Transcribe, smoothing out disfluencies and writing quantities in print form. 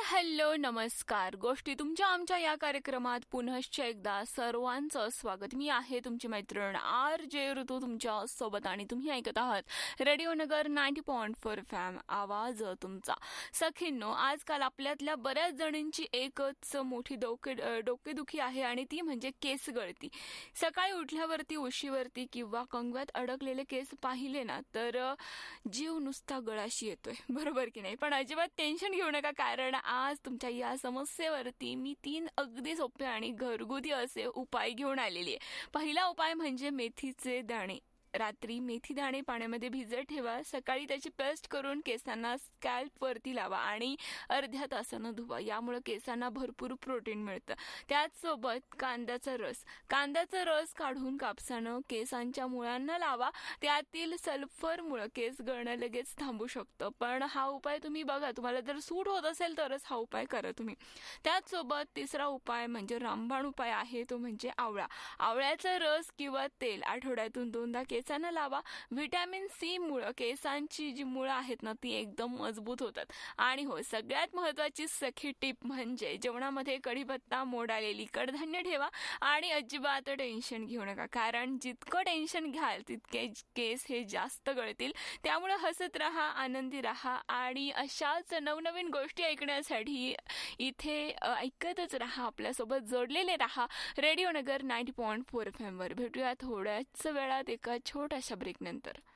Hello नमस्कार. गोष्टी तुमच्या आमच्या या कार्यक्रमात पुनश्च एकदा सर्वांचं स्वागत. मी आहे तुमची मैत्रीण RJ ऋतू तुमच्या सोबत आणि तुम्ही ऐकत आहात रेडिओ नगर 90.4 FM आवाज तुमचा. सखींनो, आजकाल आपल्यातल्या बऱ्याच जणींची एकच मोठी डोकेदुखी आहे आणि ती म्हणजे केस गळती. सकाळी उठल्यावरती उशीवरती किंवा कंगव्यात अडकलेले केस पाहिले ना तर जीव नुसता गळाशी येतोय, बरोबर की नाही? पण अजिबात टेन्शन घेऊ नका, कारण आज तुमच्या या समस्येवरती मी 3 अगदी सोपे आणि घरगुती असे उपाय घेऊन आलेली आहे. पहिला उपाय म्हणजे मेथीचे दाणे. रात्री मेथी दाणे पाण्यामध्ये भिजत ठेवा, सकाळी त्याची पेस्ट करून केसांना स्कॅल्प वरती लावा आणि अर्ध्या तासानं धुवा. यामुळे केसांना भरपूर प्रोटीन मिळतं. त्याचसोबत कांद्याचा रस काढून कापसानं केसांच्या मुळांना लावा. त्यातील सल्फरमुळे केस गळणं लगेच थांबू शकतं. पण हा उपाय तुम्ही बघा, तुम्हाला जर सूट होत असेल तरच हा उपाय करा तुम्ही. त्याचसोबत तिसरा उपाय म्हणजे रामबाण उपाय आहे, तो म्हणजे आवळ्याचा रस किंवा तेल आठवड्यातून 2दा केसांना लावा. व्हिटॅमिन C मुळे केसांची जी मुळं आहेत ना ती एकदम मजबूत होतात. आणि हो, सगळ्यात महत्वाची सखी टिप म्हणजे जेवणामध्ये कढीपत्ता, मोड आलेली कडधान्य ठेवा आणि अजिबात टेन्शन घेऊ नका, कारण जितकं टेन्शन घ्याल तितके केस हे जास्त गळतील. त्यामुळे हसत राहा, आनंदी राहा आणि अशाच नवनवीन गोष्टी ऐकण्यासाठी इथे ऐकतच राहा, आपल्यासोबत जोडलेले राहा रेडिओ नगर 90.4 FM वर. भेटूया थोड्याच वेळात एका छोट्याशा ब्रेक नंतर.